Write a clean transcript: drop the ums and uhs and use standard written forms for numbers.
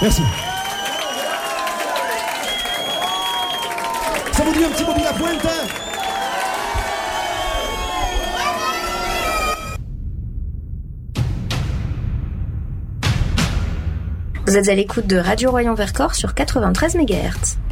Merci. Ça vous dit un petit mot de la pointe? Vous êtes à l'écoute de Radio Royan Vercors sur 93 MHz.